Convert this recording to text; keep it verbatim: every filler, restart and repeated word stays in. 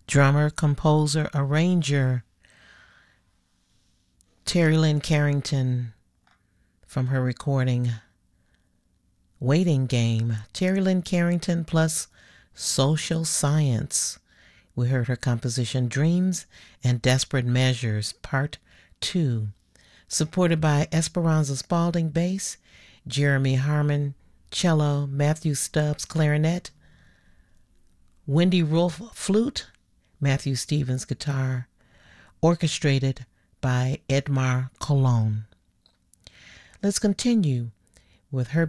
Drummer, composer, arranger, Terry Lynn Carrington from her recording Waiting Game. Terry Lynn Carrington plus Social Science. We heard her composition Dreams and Desperate Measures, Part two. Supported by Esperanza Spalding bass, Jeremy Harmon cello, Matthew Stubbs clarinet, Wendy Rolfe flute, Matthew Stevens guitar, orchestrated by Edmar Cologne. Let's continue with her